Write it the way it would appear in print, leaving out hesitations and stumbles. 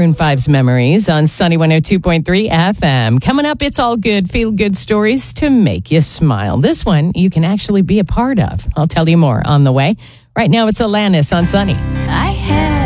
Maroon 5's Memories on Sunny 102.3 FM. Coming up, it's all good, feel good stories to make you smile. This one you can actually be a part of. I'll tell you more on the way. Right now, it's Alanis on Sunny. I had